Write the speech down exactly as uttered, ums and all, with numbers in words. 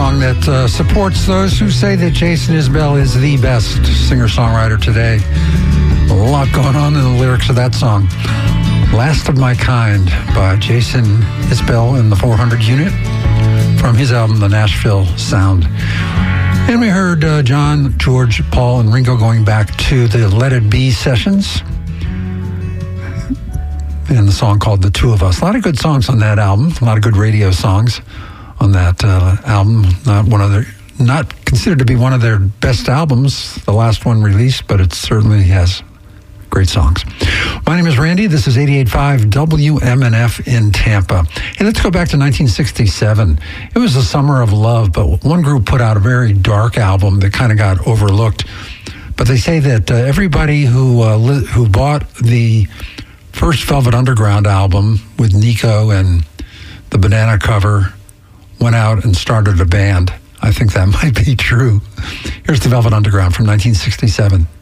song that uh, supports those who say that Jason Isbell is the best singer-songwriter today. A lot going on in the lyrics of that song. Last of My Kind by Jason Isbell and the four hundred Unit from his album, The Nashville Sound. And we heard uh, John, George, Paul, and Ringo going back to the Let It Be sessions and the song called The Two of Us. A lot of good songs on that album. A lot of good radio songs on that uh, album. Not one of their, not considered to be one of their best albums, the last one released, but it certainly has great songs. My name is Randy. This is eighty-eight point five W M N F in Tampa. Hey, let's go back to nineteen sixty-seven. It was the summer of love, but one group put out a very dark album that kind of got overlooked. But they say that uh, everybody who uh, li- who bought the first Velvet Underground album with Nico and the banana cover went out and started a band. I think that might be true. Here's the Velvet Underground from nineteen sixty-seven.